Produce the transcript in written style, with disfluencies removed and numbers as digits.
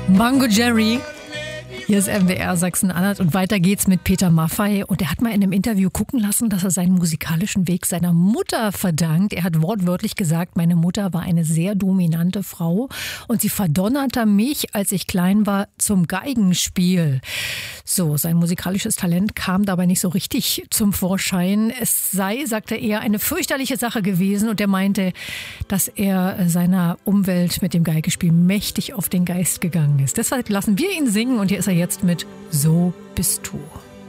Mango Jerry. Hier ist MDR Sachsen-Anhalt und weiter geht's mit Peter Maffay. Und er hat mal in einem Interview gucken lassen, dass er seinen musikalischen Weg seiner Mutter verdankt. Er hat wortwörtlich gesagt, meine Mutter war eine sehr dominante Frau und sie verdonnerte mich, als ich klein war, zum Geigenspiel. So, sein musikalisches Talent kam dabei nicht so richtig zum Vorschein. Es sei, sagte er, eine fürchterliche Sache gewesen und er meinte, dass er seiner Umwelt mit dem Geigenspiel mächtig auf den Geist gegangen ist. Deshalb lassen wir ihn singen und hier ist er jetzt mit So bist du.